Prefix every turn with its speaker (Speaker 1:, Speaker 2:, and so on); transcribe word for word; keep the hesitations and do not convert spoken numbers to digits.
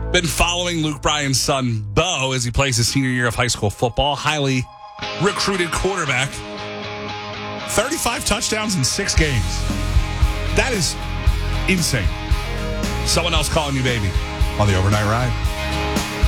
Speaker 1: Been following Luke Bryan's son, Bo, as he plays his senior year of high school football. Highly recruited quarterback. thirty-five touchdowns in six games. That is insane. Someone else calling you baby on the overnight ride.